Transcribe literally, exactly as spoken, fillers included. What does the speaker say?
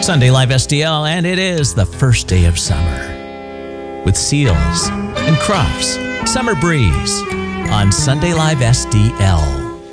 Sunday Live S D L, and it is the first day of summer with Seals and Crofts. Summer Breeze on Sunday Live S D L.